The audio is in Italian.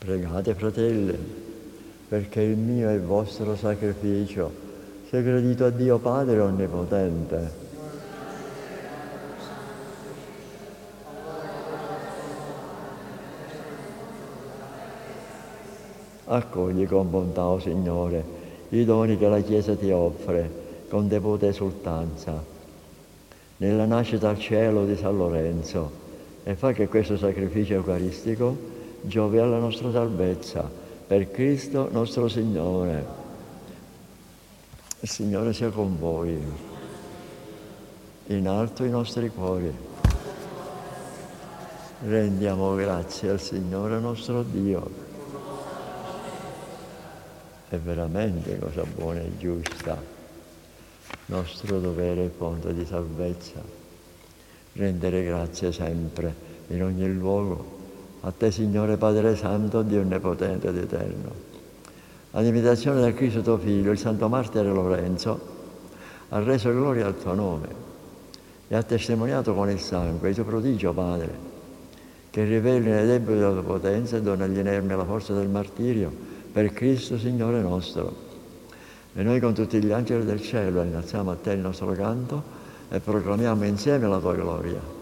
Pregate, fratelli, perché il mio e il vostro sacrificio sia gradito a Dio Padre Onnipotente. Accogli con bontà, o Signore, i doni che la Chiesa ti offre con devota esultanza nella nascita al cielo di San Lorenzo, e fa che questo sacrificio eucaristico giovi alla nostra salvezza, per Cristo nostro Signore. Il Signore sia con voi. In alto i nostri cuori. Rendiamo grazie al Signore nostro Dio. È veramente cosa buona e giusta, nostro dovere e fonte di salvezza, rendere grazie sempre, in ogni luogo, a Te, Signore Padre Santo, Dio Onnipotente ed Eterno. Ad imitazione del Cristo Tuo Figlio, il Santo Martire Lorenzo ha reso gloria al Tuo nome e ha testimoniato con il sangue il Tuo prodigio, Padre, che riveli nei debiti della Tua potenza e dona agli inermi la forza del martirio, per Cristo Signore nostro. E noi con tutti gli angeli del cielo innalziamo a Te il nostro canto e proclamiamo insieme la Tua gloria.